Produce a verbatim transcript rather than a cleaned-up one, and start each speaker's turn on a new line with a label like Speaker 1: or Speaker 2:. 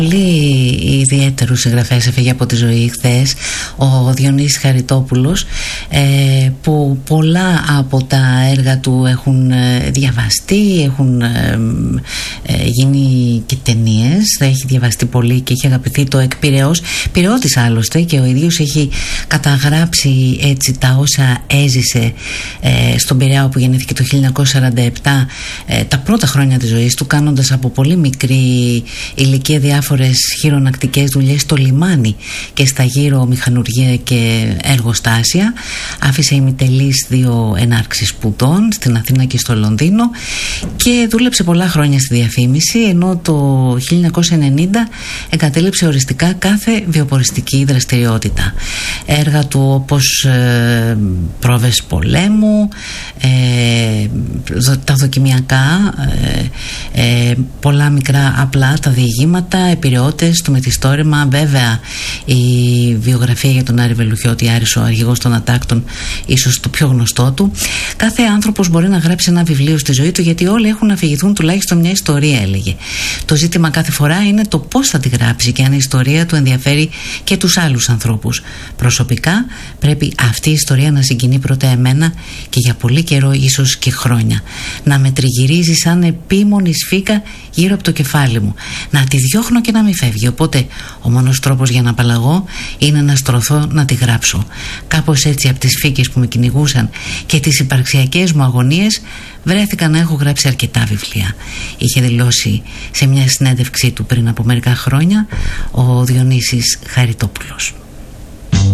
Speaker 1: Πολύ ιδιαίτερους συγγραφές έφεγε από τη ζωή χθες ο Διονύσης Χαριτόπουλος, ε, που πολλά από τα έργα του έχουν διαβαστεί, έχουν ε, ε, γίνει και ταινίες. Έχει διαβαστεί πολύ και έχει αγαπηθεί το εκ Πειραιώς. Πειραιώτης άλλωστε, και ο ίδιος έχει καταγράψει έτσι τα όσα έζησε ε, στον Πειραιά, που γεννήθηκε το χίλια εννιακόσια σαράντα επτά, ε, τα πρώτα χρόνια της ζωής του, κάνοντας από πολύ μικρή ηλικία διάφορα χειρονακτικές δουλειές στο λιμάνι και στα γύρω μηχανουργία και εργοστάσια. Άφησε ημιτελείς δύο ενάρξεις σπουδών στην Αθήνα και στο Λονδίνο και δούλεψε πολλά χρόνια στη διαφήμιση, ενώ το χίλια εννιακόσια ενενήντα εγκατέλειψε οριστικά κάθε βιοποριστική δραστηριότητα. Έργα του όπως ε, πρόβες πολέμου, ε, τα δοκιμιακά, ε, ε, πολλά μικρά απλά τα διηγήματα, Πειραιώτες, το μυθιστόρημα, βέβαια η βιογραφία για τον Άρη Βελουχιώτη, Άρης ο αρχηγός των Ατάκτων, ίσως το πιο γνωστό του. Κάθε άνθρωπος μπορεί να γράψει ένα βιβλίο στη ζωή του, γιατί όλοι έχουν να αφηγηθούν τουλάχιστον μια ιστορία, έλεγε. Το ζήτημα κάθε φορά είναι το πώς θα τη γράψει και αν η ιστορία του ενδιαφέρει και τους άλλους ανθρώπους. Προσωπικά πρέπει αυτή η ιστορία να συγκινεί πρώτα εμένα και για πολύ καιρό, ίσως και χρόνια. Να με τριγυρίζει σαν επίμονη σφίκα γύρω από το κεφάλι μου. Να τη διώχνω και να μην φεύγει. Οπότε ο μόνος τρόπος για να απαλλαγώ είναι να στρωθώ να τη γράψω. Κάπως έτσι, από τις φύκες που με κυνηγούσαν και τις υπαρξιακές μου αγωνίες, βρέθηκα να έχω γράψει αρκετά βιβλία. Είχε δηλώσει σε μια συνέντευξή του πριν από μερικά χρόνια ο Διονύσης Χαριτόπουλος.